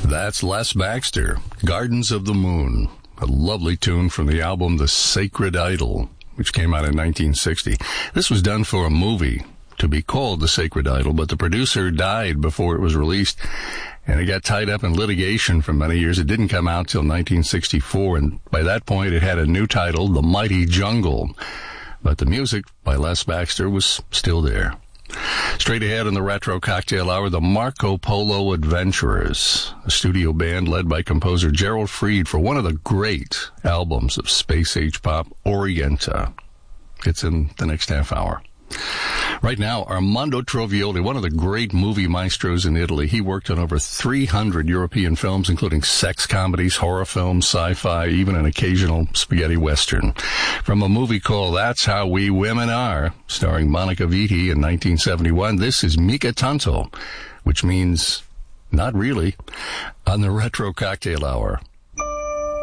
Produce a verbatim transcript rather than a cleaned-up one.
That's Les Baxter, Gardens of the Moon, a lovely tune from the album The Sacred Idol, which came out in nineteen sixty. This was done for a movie to be called The Sacred Idol, but the producer died before it was released, and it got tied up in litigation for many years. It didn't come out till nineteen sixty-four, and by that point it had a new title, The Mighty Jungle. But the music by Les Baxter was still there. Straight ahead in the Retro Cocktail Hour, the Marco Polo Adventurers, a studio band led by composer Gerald Fried for one of the great albums of space-age pop, Orienta. It's in the next half hour. Right now, Armando Trovioli, one of the great movie maestros in Italy. He worked on over three hundred European films, including sex comedies, horror films, sci-fi, even an occasional spaghetti western. From a movie called That's How We Women Are, starring Monica Vitti in nineteen seventy-one, this is Mica Tanto, which means not really, on the Retro Cocktail Hour.